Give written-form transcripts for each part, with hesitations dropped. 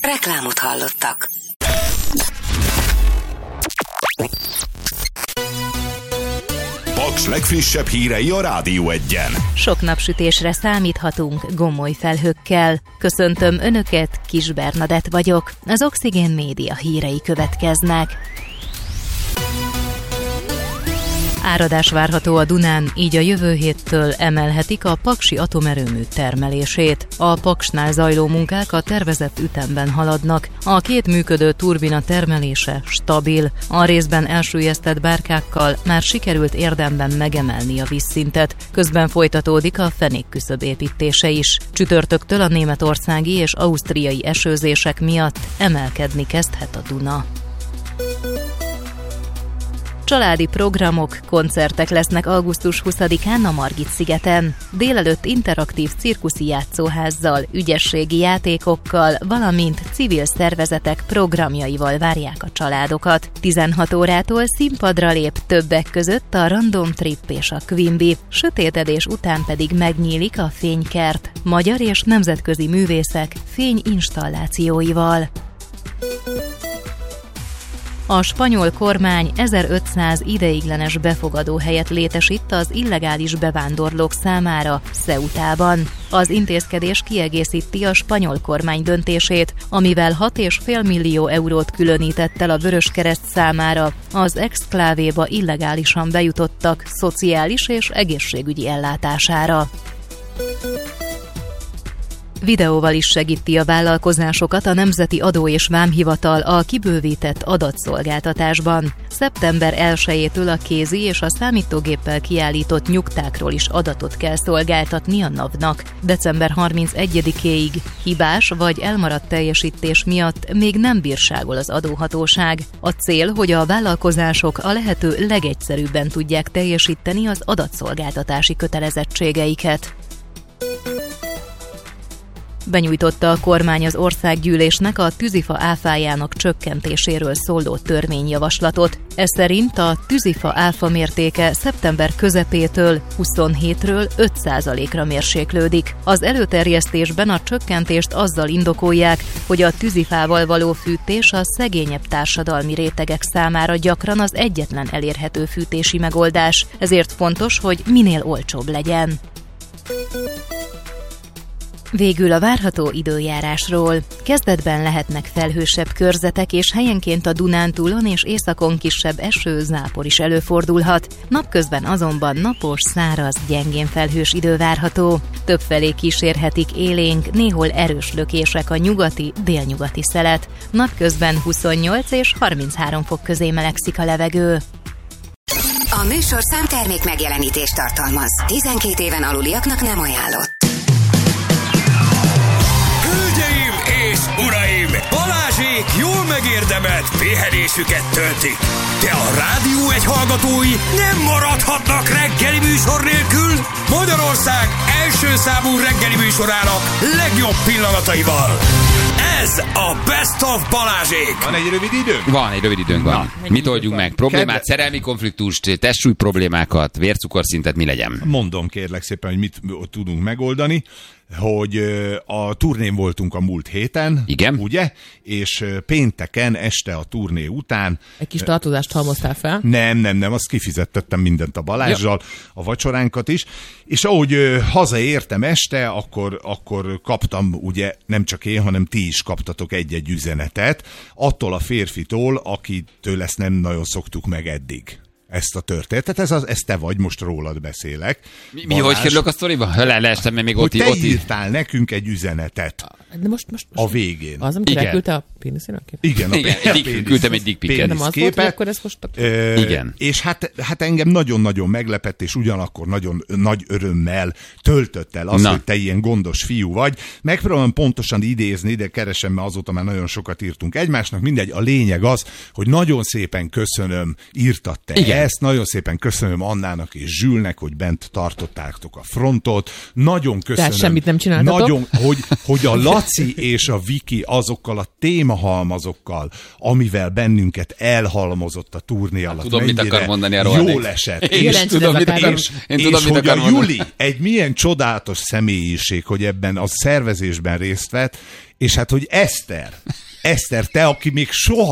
Reklámot hallottak. Paks legfrissebb hírei a Rádió 1-en. Sok napsütésre számíthatunk gomoly felhőkkel. Köszöntöm Önöket, Kis Bernadett vagyok. Az Oxigén Média hírei következnek. Áradás várható a Dunán, így a jövő héttől emelhetik a paksi atomerőmű termelését. A Paksnál zajló munkák a tervezett ütemben haladnak. A két működő turbina termelése stabil. A részben elsüllyesztett bárkákkal már sikerült érdemben megemelni a vízszintet. Közben folytatódik a fenékküszöb építése is. Csütörtöktől a németországi és ausztriai esőzések miatt emelkedni kezdhet a Duna. Családi programok, koncertek lesznek augusztus 20-án a Margit-szigeten. Délelőtt interaktív cirkuszi játszóházzal, ügyességi játékokkal, valamint civil szervezetek programjaival várják a családokat. 16 órától színpadra lép többek között a Random Trip és a Quimby, sötétedés után pedig megnyílik a Fénykert, magyar és nemzetközi művészek fényinstallációival. A spanyol kormány 1500 ideiglenes befogadóhelyet létesít az illegális bevándorlók számára Ceutában. Az intézkedés kiegészíti a spanyol kormány döntését, amivel 6,5 millió eurót különített el a Vöröskereszt számára az exklávéba illegálisan bejutottak szociális és egészségügyi ellátására. Videóval is segíti a vállalkozásokat a Nemzeti Adó- és Vámhivatal a kibővített adatszolgáltatásban. Szeptember 1-től a kézi és a számítógéppel kiállított nyugtákról is adatot kell szolgáltatni a NAV-nak. December 31-éig hibás vagy elmaradt teljesítés miatt még nem bírságol az adóhatóság. A cél, hogy a vállalkozások a lehető legegyszerűbben tudják teljesíteni az adatszolgáltatási kötelezettségeiket. Benyújtotta a kormány az országgyűlésnek a tűzifa áfájának csökkentéséről szóló törvényjavaslatot. Ez szerint a tűzifa áfa mértéke szeptember közepétől 27-ről 5%-ra mérséklődik. Az előterjesztésben a csökkentést azzal indokolják, hogy a tűzifával való fűtés a szegényebb társadalmi rétegek számára gyakran az egyetlen elérhető fűtési megoldás, ezért fontos, hogy minél olcsóbb legyen. Végül a várható időjárásról. Kezdetben lehetnek felhősebb körzetek, és helyenként a Dunántúlon és északon kisebb eső, zápor is előfordulhat. Napközben azonban napos, száraz, gyengén felhős idő várható. Többfelé kísérhetik élénk, néhol erős lökések a nyugati, délnyugati szelet. Napközben 28 és 33 fok közé melegszik a levegő. A műsor számtermék megjelenítést tartalmaz. 12 éven aluliaknak nem ajánlott. Hölgyeim és uraim! Balázsék jól megérdemelt pihenésüket töltik. De a Rádió 1 hallgatói nem maradhatnak reggeli műsor nélkül. Magyarország első számú reggeli műsorának legjobb pillanataival. Ez a Best of Balázsék. Van egy rövid időnk? Van, egy rövid időnk van. Mit oldjunk meg? Problémát, szerelmi konfliktust, testsúly problémákat, vércukorszintet, mi legyen? Mondom kérlek szépen, hogy mit tudunk megoldani, hogy a turnén voltunk a múlt héten, igen, ugye? És pénteken este a turné után... Egy kis tartozást halmoztál fel? Nem, azt kifizettettem mindent a Balázsral, a vacsoránkat is, és ahogy hazaértem este, akkor kaptam, ugye nem csak én, hanem ti is kaptatok egy-egy üzenetet, attól a férfitól, akitől ezt nem nagyon szoktuk meg eddig. Ezt a történetet, ez te vagy, most rólad beszélek. Mi hogy kerülök a sztoriba? Leestem, mert még ott írtál nekünk egy üzenetet. De most a végén. Az, amikor elküldte a péniszének? Igen, küldtem egy dickpiket. Nem az volt, hogy akkor ezt most... Igen. És hát engem nagyon-nagyon meglepett, és ugyanakkor nagyon nagy örömmel töltött el az, hogy te ilyen gondos fiú vagy. Megpróbálom pontosan idézni, de keresem, mert azóta már nagyon sokat írtunk egymásnak. Mindegy, a lényeg az, hogy nagyon szépen köszönöm, írtad te ezt, nagyon szépen köszönöm Annának és Zsülnek, hogy bent tartottátok a frontot. Nagyon köszönöm. Tehát semmit nem csináltatok? Nagyon, hogy a Laci és a Viki azokkal a témahalmazokkal, amivel bennünket elhalmozott a turné alatt. Tudom, mit akar mondani a jól esett. És tudom, mit akar hogy a mondani. Juli egy milyen csodálatos személyiség, hogy ebben a szervezésben részt vett, és hát, hogy Eszter, te, aki még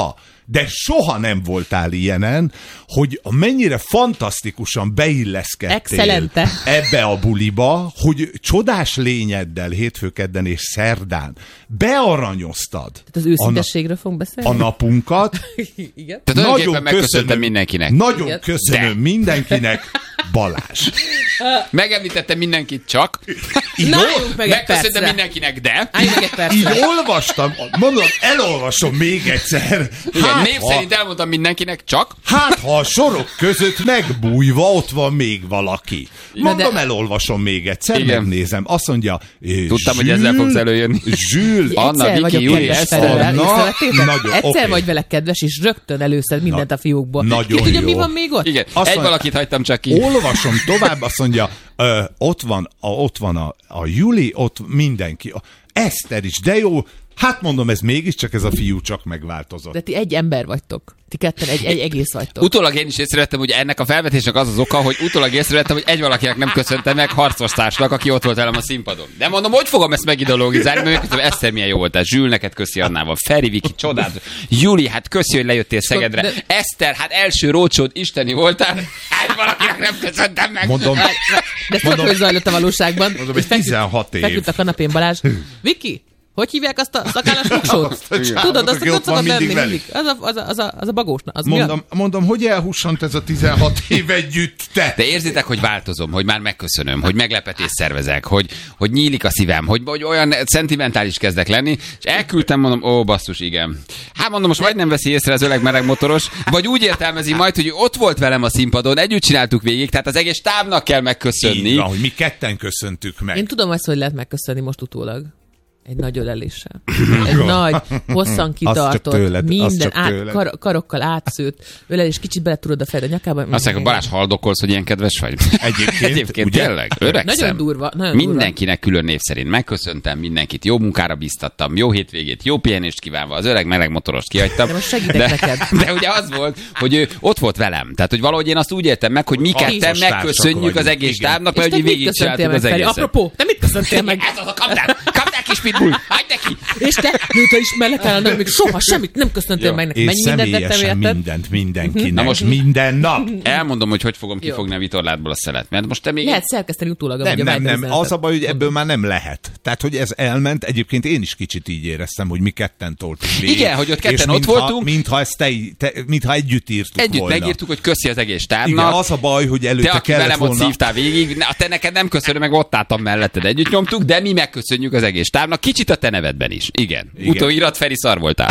soha nem voltál ilyenen, hogy mennyire fantasztikusan beilleszkedtél Excellente. ebbe a buliba, hogy csodás lényeddel hétfő-kedden és szerdán bearanyoztad Tehát az őszintességről fogunk beszélni? a napunkat. Igen. Tehát tulajdonképpen megköszöntem mindenkinek. Nagyon Igen. köszönöm mindenkinek, Balázs. Megemlítettem mindenkit csak. Na, álljunk meg egy Megköszöntem percre. mindenkinek, de... Álljunk meg egy percre. Így olvastam, mondom, elolvasom még egyszer. Igen, név szerint elmondtam mindenkinek, csak... Hát, ha a sorok között megbújva ott van még valaki. Mondom, de- elolvasom még egyszer, Igen. megnézem. Azt mondja, Tudtam, hogy ezzel fogsz előjönni. Zsül, Anna, Egyszer Viki, vagyok Júli, kedves Eszter. felőle, Na, észrevettétek? nagyon, Egyszer oké. vagy vele kedves, és rögtön előszed mindent a fiókból. Nagyon Ki tudja, mi jó. van még ott? Igen, Azt egy mondja- valakit hagytam csak ki. Olvasom tovább, azt mondja, ott van a Juli, ott mindenki. Eszter is, de jó. Hát mondom, ez mégiscsak ez a fiú csak megváltozott. De ti egy ember vagytok. Ti ketten egy egész vagytok. Utólag én is észrevettem, hogy ennek a felvetésnek az az oka, hogy utólag észrevettem, hogy egy valakinek nem köszöntem meg harcostársnak, aki ott volt velem a színpadon. De mondom, hogy fogom ezt megideologizálni, mert megköszönöm, Eszter milyen jó voltál. Zsül, neked köszi Annával. Feri, Viki, csodát. Júli, hát köszi, hogy lejöttél Szegedre. De- Eszter, hát első rócsód isteni voltál. Egy valakinek nem köszöntem meg. Mondom, De tudod, hogy zajlott a valóságban? mondom, És egy 16 év. Feküdt a kanapén Balázs. Viki, hogy hívják azt a szakállas voksót? Tudod, azt aki ott van szokott lenni mindig mindig. Az a bagósna. Az mi a... Mondom, hogy elhussant ez a 16 év együtt, te? De érzitek, hogy változom, hogy már megköszönöm, hogy meglepetést szervezek, hogy nyílik a szívem, hogy olyan szentimentális kezdek lenni, és elküldtem, mondom, ó, basszus, igen. Hát mondom, most vagy nem veszi észre az öreg meleg motoros, vagy úgy értelmezi majd, hogy ott volt velem a színpadon, együtt csináltuk végig, tehát az egész tábnak kell megköszönni. Így van, hogy mi ketten köszöntük meg. Én tudom azt, hogy lehet megköszönni most utólag. Egy nagy öleléssel. Egy nagy, hosszan kitartott, tőled, az minden csak tőled. karokkal átszőtt ölelés, kicsit bele tudod a fejed a nyakába. Azt mondják, Balázs, haldokolsz, hogy ilyen kedves vagy? Egyébként, ugye? Tényleg, öregszem. Nagyon durva, nagyon Mindenkinek külön név szerint megköszöntem, mindenkit jó munkára bíztattam, jó hétvégét, jó pihenést kívánva, az öreg meleg motorost kihagytam. De most segítek neked. De ugye az volt, hogy ő ott volt velem. Tehát, hogy valahogy én azt úgy értem meg, hogy mi ketten Hasznos megköszönjük társak az egész vagyunk, tábnak, És mert te hogy mit végigcsináltuk köszöntél az meg, Feri? egészet. Apropó, te mit köszöntél meg? Ez az a kapdál, kis pitbull, hagyd neki! És te, mióta ismerlek el, még soha semmit nem köszöntél meg nekem. És Mennyi mindent tettem személyesen érted? mindent mindenkinek. Na most- minden nap. Elmondom, hogy fogom kifogni a vitorládból a szelet. Mert most te még... Lehet szerkeszteni utólag, Nem, vagy a nem, nem. vágyüzenetet. Az a baj, hogy ebből már nem lehet. Tehát, hogy ez elment, egyébként én is kicsit így éreztem, hogy mi ketten toltuk végig. Igen, hogy ott ketten És ott voltunk. Mintha mintha együtt írtuk Együtt volna. megírtuk, hogy köszi az egész Igen, tábnak. az a baj, hogy Te, előtte aki kellett velem ott volna... szívtál végig, te neked nem köszönöm, meg ott álltam melletted, együtt nyomtuk, de mi megköszönjük az egész tábnak, kicsit a te nevedben is. Igen. Utóirat, Feri, szar voltál.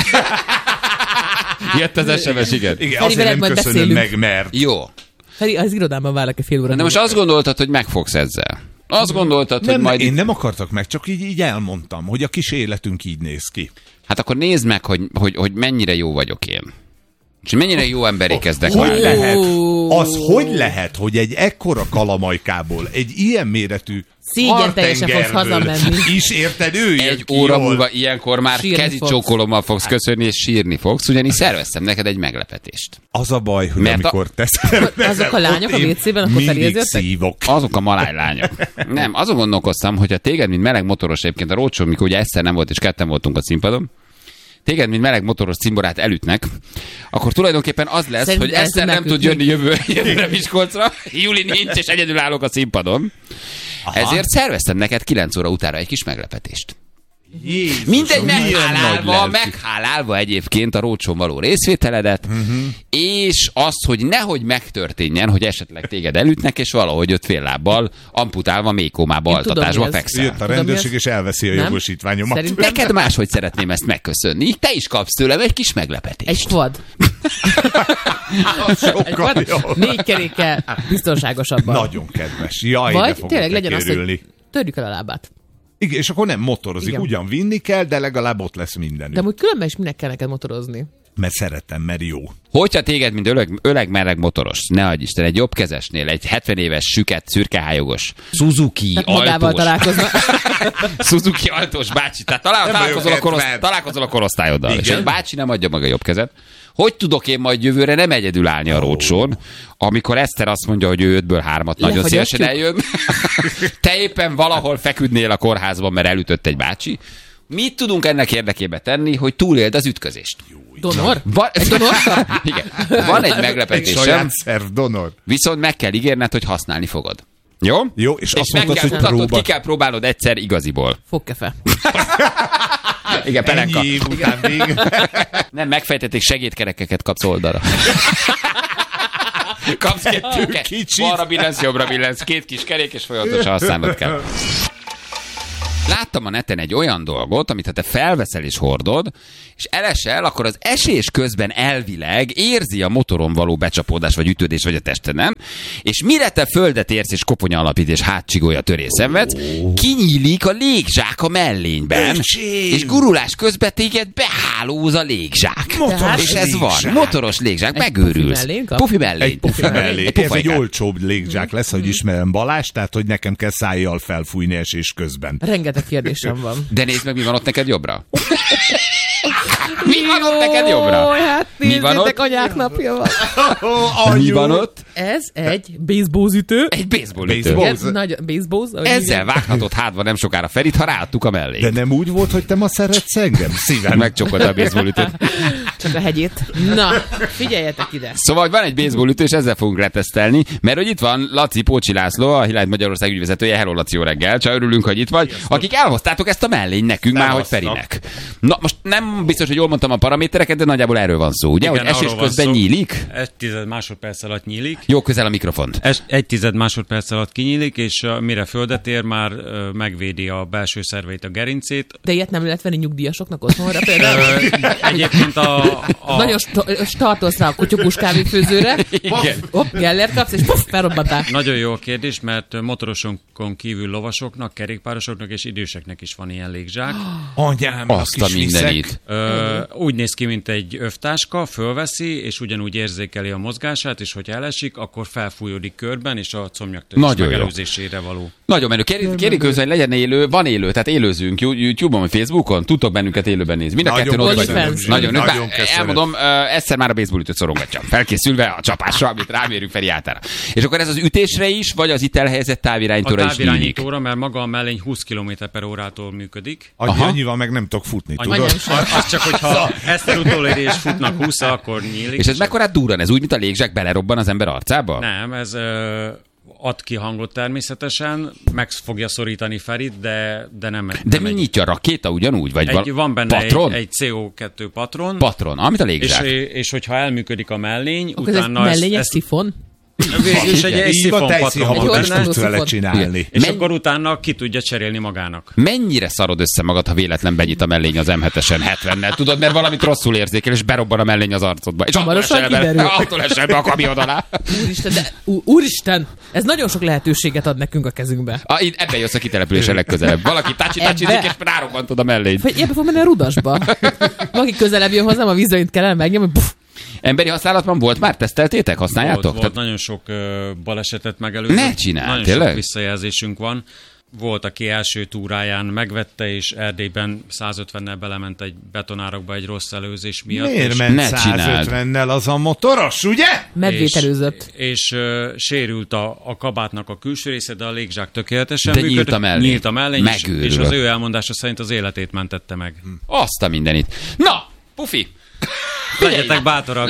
Jött az SMS, igen. Igen, Feri, azért veled nem majd köszönöm beszélünk. meg, mert... Jó. Feri, az irodában várlak egy fél óra. De most azt gondoltad, hogy megfogsz ezzel. Azt gondoltad, hogy Nem, majd... én nem akartak meg, csak így elmondtam, hogy a kis életünk így néz ki. Hát akkor nézd meg, hogy mennyire jó vagyok én. És mennyire jó emberé kezdek Hogy válni. lehet? Az hogy lehet, hogy egy ekkora kalamajkából, egy ilyen méretű Szégyen teljesen fogsz hartengerből hazamenni. is érted, ő jön Egy ki óra jól. múlva ilyenkor már Sírni kezi fogsz. csókolommal fogsz köszönni, és sírni fogsz, ugyanis szerveztem neked egy meglepetést. Az a baj, hogy Mert amikor te szervezel, azok a lányok ott a én WC-ben, akkor mindig felérződtek? szívok. Azok a maláj lányok. Nem, azon gondolkoztam, hogy a téged, mint meleg motoros, egyébként a rócsó, mikor ugye Eszter nem volt, és ketten voltunk a színpadon, téged, mint meleg motoros cimborát elütnek, akkor tulajdonképpen az lesz, Szerintem hogy Eszter nem tud jönni jövőre Miskolcra, Júli nincs, és egyedül állok a színpadon. Aha. Ezért szerveztem neked 9 óra utára egy kis meglepetést. Jézusom, Mindegy, milyen nagy lelkű. meghálálva egyébként a rócsón való részvételedet, és azt, hogy nehogy megtörténjen, hogy esetleg téged elütnek, és valahogy ott fél lábbal, amputálva, méhkómába, Én tudom, altatásba mi ez. fekszel. Jött a rendőrség, és elveszi a Nem? jogosítványomat. Szerintem Neked máshogy szeretném ezt megköszönni. Te is kapsz tőlem egy kis meglepetést. egy quad. Egy Sokkal quad. jobb. 4 kerékkel biztonságosabban. Nagyon kedves. Jaj, de Vagy fogok tényleg legyen neki az, hogy örülni. törjük el a lábát. Igen, és akkor nem motorozik. Igen. Ugyan vinni kell, de legalább ott lesz minden. De amúgy különben is minek kell neked motorozni? mert szeretem, mert jó. Hogyha téged, mint öleg-meleg motoros, ne adj Isten, egy jobbkezesnél, egy 70 éves, süket, szürkehályogos, Suzuki találkozna. Suzuki altós bácsi, tehát találkozol a korosztályoddal. Igen. És egy bácsi nem adja meg a jobb kezet. Hogy tudok én majd jövőre nem egyedül állni a rócsón, amikor Eszter azt mondja, hogy ő 5-ből 3-at nagyon szívesen eljön. Te éppen valahol feküdnél a kórházban, mert elütött egy bácsi. Mit tudunk ennek érdekében tenni, hogy túléld az ütközést? Donor? Igen. Van egy meglepetésem. Egy saját szerv donor. Viszont meg kell ígérned, hogy használni fogod. Jó? Jó, és azt mondtad, hogy próba. Ki kell próbálnod egyszer igaziból. Fogkefe. Igen, pelenka. Ennyi év után még. Nem, megfejtették, segédkerekeket kapsz oldalra. Kapsz két tőke. Balra billensz, jobbra billensz, 2 kis kerék, és folyamatosan használnod kell. Láttam a neten egy olyan dolgot, amit ha te felveszel és hordod, és elesel, akkor az esés közben elvileg érzi a motoron való becsapódás, vagy ütődés, vagy a testeden, és mire te földet érsz, és koponya alapít, és hátcsigolya törés szenvedsz, kinyílik a légzsák a mellényben, és gurulás közben téged behálóz a légzsák. És ez van. Motoros légzsák, megőrülsz. Pufi mellény. Ez egy olcsóbb légzsák lesz, hogy ismerem Balázs, tehát hogy nekem kell szájjal felfújni esés közben. Rengeteg kérdésem van. De nézd meg, mi van ott neked jobbra. Mi van ott neked jobbra? Hát nézzétek, anyák napja van. Mi van ott? Ez egy baseballütő. Egy baseballütő. Baseball. Ezzel vághatod hátba nem sokára Ferit, ha ráadtuk a mellét. De nem úgy volt, hogy te ma szeretsz engem? Szívem. Megcsokod a baseballütőt. Csak a hegyét. Na, figyeljetek ide. Szóval van egy baseballütő, és ezzel fogunk letesztelni, mert hogy itt van Laci Pócsi László, a Highlight Magyarország ügyvezetője. Hello, Laci, jó reggel. Csak örülünk, hogy itt vagy. Akik elhoztátok ezt a mellény nekünk már, hogy Ferinek. Na, most nem biztos, hogy jól mondtam a paramétereket, de nagyjából erről van szó, ugye? Igen, hogy esés közben nyílik? 1/10 másodperc alatt nyílik. Jó, közel a mikrofont. 1/10 másodperc alatt kinyílik, és mire földet ér, már megvédi a belső szerveit, a gerincét. De ilyet nem lehet venni nyugdíjasoknak otthonra például? Egyébként Nagyon startolsz rá a kutyapus kávéfőzőre. Igen. Gellert kapsz, és puff, felrobbantál. Nagyon jó a kérdés, mert motorosokon kívül lovasoknak, kerékpárosoknak és időseknek is van ilyen légzsák. Anyám, azt a mindenit. Úgy néz ki, mint egy övtáska, fölveszi, és ugyanúgy érzékeli a mozgását, és hogyha elesik, akkor felfújódik körben, és a combnyaktörés megelőzésére való. Nagyon menő. Kérjük közben, hogy legyen élő, van élő, tehát élőzünk YouTube-on, vagy Facebookon, tudtok bennünket élőben nézni. Mind a kettőn ott vagyunk. Nagyon elmondom, egyszer már a baseballütőt szorongatja. Felkészülve a csapásra, amit rámérünk Feri átára. És akkor ez az ütésre is, vagy az itt elhelyezett távirányítóra is nyílik? A távirányítóra, mert maga a mellény 20 km/h-tól működik. Annyival meg nem tudok futni, tudod? Az csak, hogyha Eszter utolérés futnak 20, akkor nyílik. És ez mekkorát durran? Ez úgy, mint a légzsák belerobban az ember arcába? Nem, ez ad ki hangot természetesen, meg fogja szorítani Ferit, de nem. De mi nyitja a rakéta ugyanúgy? Vagy van benne patron? egy CO2 patron. Patron, amit a légzsák. És hogyha elműködik a mellény, akkor utána ez mellény egy szifon? Végülis egy szifonpatron vele csinálni. És akkor utána ki tudja cserélni magának. Mennyire szarod össze magad, ha véletlen benyit a mellény az M7-esen 70-nel? Tudod, mert valamit rosszul érzékel, és berobban a mellény az arcodba. És attól esel be a kamion alá. Úristen, ez nagyon sok lehetőséget ad nekünk a kezünkbe. Ebben jössz a kitelepülésen legközelebb. Valaki tácsi-tácsizik, és rárobbantod a mellényt. Ebbe fog menni a rudasba. Valaki közelebb jön hozzám, a vízöint kellene megnyomni, Emberi használatban volt már? Teszteltétek? Használjátok? Volt nagyon sok balesetet megelőzött. Ne csinálj, nagyon tényleg? Sok visszajelzésünk van. Volt, aki első túráján megvette, és Erdélyben 150-nel belement egy betonárokba egy rossz előzés miatt. Miért ment 150-nel az a motoros, ugye? Medvételőzött. És sérült a kabátnak a külső része, de a légzsák tökéletesen működött. Nyílt a mellény, és az ő elmondása szerint az életét mentette meg. Azt a mindenit. Na, Pufi! Legyetek bátorak.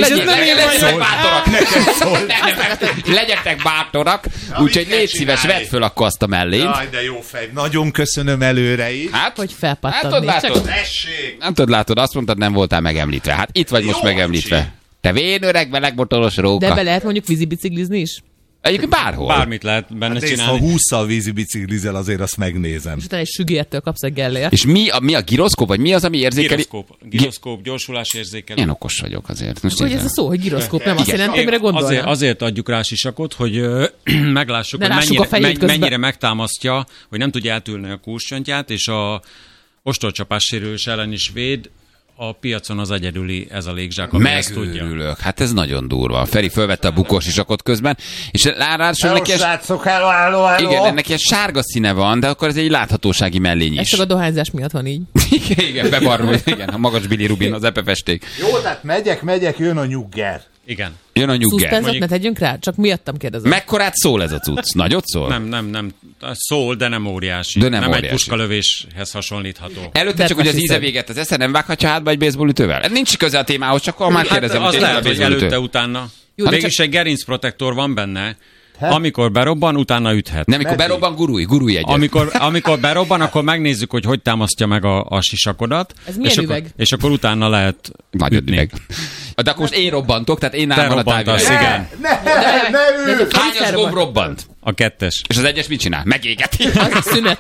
Legyetek bátorak. Úgyhogy légy szíves, vedd föl akkor azt a mellényt. Jaj, de jó fej. Nagyon köszönöm előre is. Hát, hogy felpattadni. Hát látod, azt mondtad, nem voltál megemlítve. Hát itt vagy most megemlítve. Te vén öreg, melegmotoros róka. De be lehet mondjuk vízibiciklizni is? Egyébként bárhol. Bármit lehet benne csinálni. Ha 20-szal vízi biciklizel, azért azt megnézem. És utána egy sügértől kapsz egy Gellért. És mi a giroszkóp, vagy mi az, ami érzékeli? Giroszkóp, gyorsulás érzékelő. Én okos vagyok azért. Most hogy ez a szó, hogy giroszkóp, nem azt jelenti, mire gondolnám? Azért adjuk rá sisakot, hogy meglássuk, hogy mennyire megtámasztja, hogy nem tudja eltűrni a kulcscsontját, és a ostorcsapás sérülés ellen is véd, a piacon az egyedüli ez a légzsák, ami ezt tudja. Megőrülök. Hát ez nagyon durva. Feri fölvette a bukós isakot közben, és ráadásul neki igen, ennek ilyen sárga színe van, de akkor ez egy láthatósági mellény is. Ez csak a dohányzás miatt van így. Igen, bebarul, igen, a magas bilirubin, az epefesték. Jó, tehát megyek, jön a nyugger. Igen. Jön a nyugger. Szuszpenzet ne tegyünk rá? Csak miattam kérdezem. Mekkorát szól ez a cucc? Nagyot szól? Nem. Szól, de nem óriási. De nem egy óriási. puskalövéshez hasonlítható. Előtte csak, hogy az ízevéget az esze nem vághatja hátba egy baseballütővel? Nincs köze a témához, csak akkor már kérdezem, az hogy lehet, hogy előtte, utána. Mégis egy gerincprotektor van benne. Amikor berobban, utána üthet. Nem, amikor berobban, gurulj egyet. Amikor berobban, akkor megnézzük, hogy támasztja meg a sisakodat. Ez milyen üveg? És akkor utána lehet ütni. De akkor most én robbantok, tehát én nálam van a távirányító. Igen. Ne ő! Hányas gomb robbant? A 2. És az 1-es mit csinál? Megégeti. Az szünet.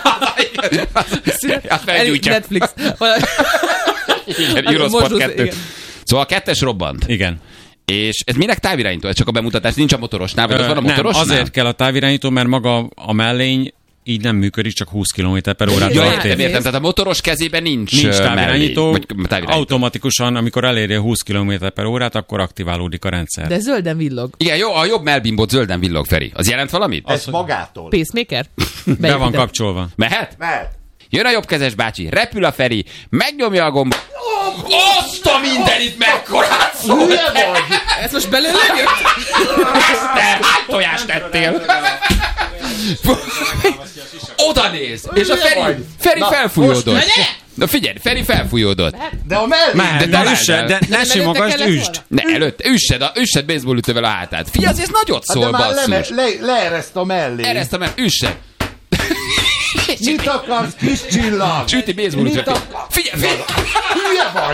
Azt felgyújtja. Netflix. Igen, Eurosport 2. Szóval a 2-es robbant. Igen. És ez minek távirányító? Ez csak a bemutatás, nincs a motorosnál, vagy az van a motorosnál? Nem, azért kell a távirányító, mert maga a mellény így nem működik, csak 20 km/h. Ja, értem, tehát a motoros kezében nincs távirányító. Automatikusan, amikor eléri a 20 km/h, akkor aktiválódik a rendszer. De zölden villog. Igen, jó, a jobb melbimbot zölden villog, Feri. Az jelent valamit? Ez magától. Pacemaker? Be van kapcsolva. Mehet? Mehet. Jön a jobbkezes bácsi, repül a Feri, megnyomja a gombot. Azt a mindenit megkorát szól! Hülye vagy! Ez most belőle jött? Nem, tojást tettél. Oda néz, és a Feri felfújódott. Na figyelj, Feri felfújódott. De a mellé! De ne simogasd, üsd! Ne, előtte, üssed baseballütővel a hátát. Figyelj, ez nagyot szól, basszus. Leereszt a mellé. Ereszt a mellé, üssed. Mit akarsz, kis csillag? Süti baseballütővel. Figyelj! Hülye vagy!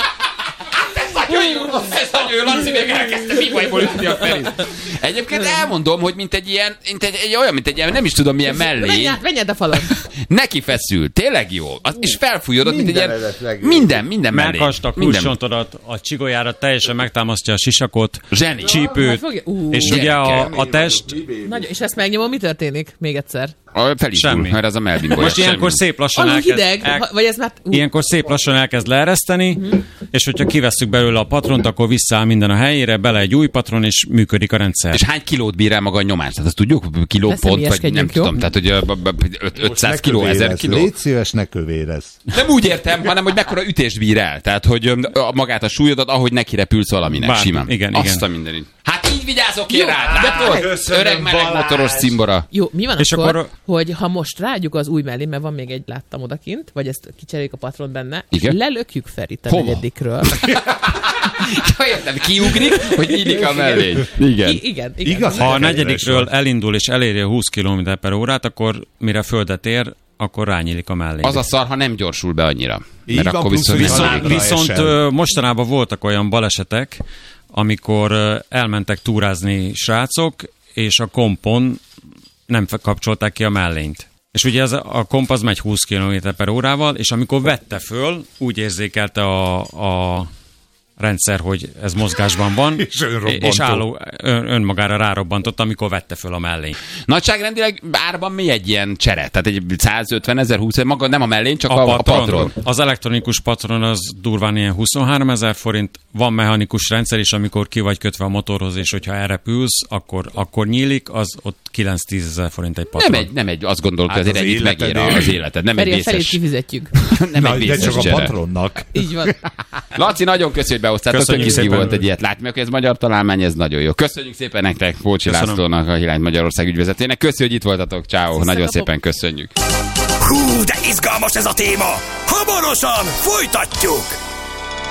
Ez nagyon jó, Laci még elkezdte mibajból ütni a Ferit. Egyébként elmondom, hogy mint egy ilyen, nem is tudom milyen mellé. Menjed a falon. Neki feszül, tényleg jó. És felfújódott, mint egy ilyen... Minden mellé. Megkasta a kulcsontodat, a csigolyára teljesen megtámasztja a sisakot, zseni. Csípőt, és ugye a test... Nagyon, és ezt megnyomom, mi történik? Még egyszer. Semmi. Mert az a melbimbolya. Most ilyenkor szép lassan Ilyenkor szép lassan elkezd leereszteni, és hogyha kivesszük belőle a patront, akkor visszaáll minden a helyére, bele egy új patron, és működik a rendszer. És hány kilót bír el maga a nyomás? Tehát azt tudjuk? Kiló pont, vagy nem tudom. Tehát, hogy 500 kiló, 1000 kiló. Légy szíves, ne kövérezz. Nem úgy értem, hanem, hogy mekkora ütést bír el. Tehát, hogy magát a súlyodat, ahogy neki repülsz valaminek. Simán. Igen. Azt a mindenit. Hát így vigyázok én rád. Öreg meleg motoros cimbora. Jó, mi van akkor, hogy ha most rágyuk az új mellé, mert van még egy, láttam odakint, vagy ezt kicseréljük a patron benne, igen? És lelökjük Ferit a negyedikről. Értem, kiugrik, hogy nyílik a mellény. Igen. Igaz, ha a negyedikről elindul és eléri a 20 km/h, akkor mire földet ér, akkor rányílik a mellény. Az a szar, ha nem gyorsul be annyira. Mert akkor viszont mostanában voltak olyan balesetek, amikor elmentek túrázni srácok, és a kompon nem kapcsolták ki a mellényt. És ugye ez a komp az megy 20 km/h, és amikor vette föl, úgy érzékelte a rendszer, hogy ez mozgásban van, és önmagára rárobbantott, amikor vette föl a mellény. Nagyságrendileg árban mi egy ilyen csere? Tehát egy 150 000, 20 000, maga nem a mellény, csak a patron. Az elektronikus patron az durván ilyen 23 000 forint, van mechanikus rendszer is, amikor ki vagy kötve a motorhoz, és hogyha elrepülsz, akkor nyílik, az ott 9-10 000 forint egy patron. Nem egy, azt gondolok, hogy azért ennyit megér az életed. Nem egy vészes. Kifizetjük. De csak a patronnak. Így van. Laci, nagyon köszi, hogy behoztátok. Tök izgi volt egy ilyet látni, mert ez magyar találmány, ez nagyon jó. Köszönjük szépen nektek, Pócsi Lászlónak, a Hilány Magyarország ügyvezetőjének. Köszönjük, hogy itt voltatok. Ciao. Nagyon szépen köszönjük. Hú, de izgalmas ez a téma! Hamarosan folytatjuk!